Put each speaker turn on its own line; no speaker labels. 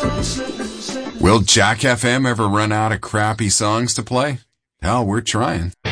Will Jack FM ever run out of crappy songs to play? Hell, we're trying.